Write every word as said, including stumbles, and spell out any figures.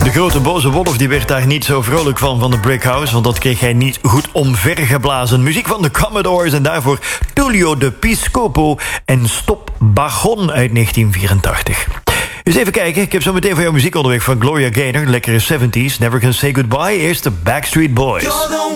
De grote boze wolf die werd daar niet zo vrolijk van van de Brick House, want dat kreeg hij niet goed omvergeblazen. Muziek van de Commodores en daarvoor Tullio de Piscopo en Stop Bagon uit negentien vierentachtig. Dus even kijken, ik heb zo meteen voor jou muziek onderweg van Gloria Gaynor. Lekkere seventies, Never Can Say Goodbye. Eerst de Backstreet Boys.